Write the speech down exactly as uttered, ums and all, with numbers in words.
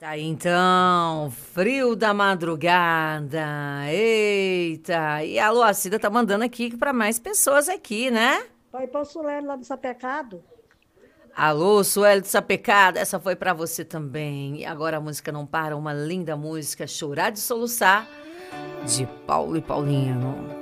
Tá aí, então, frio da madrugada, eita, e a Luacida tá mandando aqui para mais pessoas aqui, né? Pai, posso ler lá do Sapecado? Alô, Sueli de Sapecada, essa foi para você também. E agora a música não para, uma linda música, Chorar de Soluçar, de Paulo e Paulino.